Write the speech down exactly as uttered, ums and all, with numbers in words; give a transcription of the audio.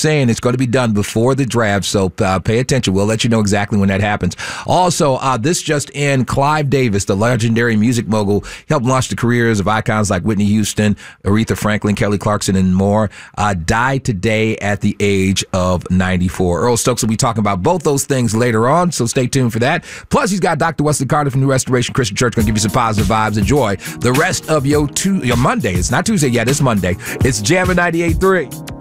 saying it's going to be done before the draft, so uh, pay attention. We'll let you know exactly when that happens. Also, uh, this just in, Clive Davis, the legendary music mogul, helped launch the careers of icons like Whitney Houston, Aretha Franklin, Kelly Clarkson, and more, uh, died today at the age of ninety-four. Earl Stokes will be talking about both those things later on, so stay tuned for that. Plus, he's got Doctor Wesley Carter from New Restoration Christian Church going to give you some positive vibes. Enjoy the rest of your, tu- your Monday. It's not Tuesday yet, it's Monday. It's Jammin' ninety-eight point three.